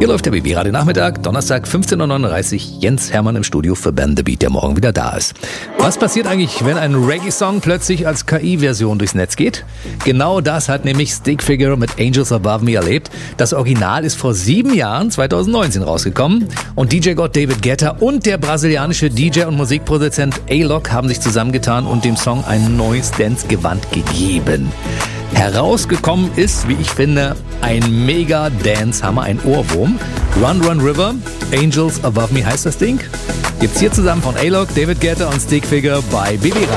Hier läuft der BB Radio Nachmittag, Donnerstag 15.39 Uhr. Jens Hermann im Studio für Ben The Beat, der morgen wieder da ist. Was passiert eigentlich, wenn ein Reggae-Song plötzlich als KI-Version durchs Netz geht? Genau das hat nämlich Stickfigure mit Angels Above Me erlebt. Das Original ist vor 7 Jahren, 2019, rausgekommen. Und DJ-Gott David Guetta und der brasilianische DJ und Musikproduzent A-Lock haben sich zusammengetan und dem Song ein neues Dance-Gewand gegeben. Herausgekommen ist, wie ich finde, ein Mega-Dance-Hammer, ein Ohrwurm. Run Run River, Angels Above Me heißt das Ding. Gibt's hier zusammen von A-Lock, David Guetta und Stickfigure bei BB Radio.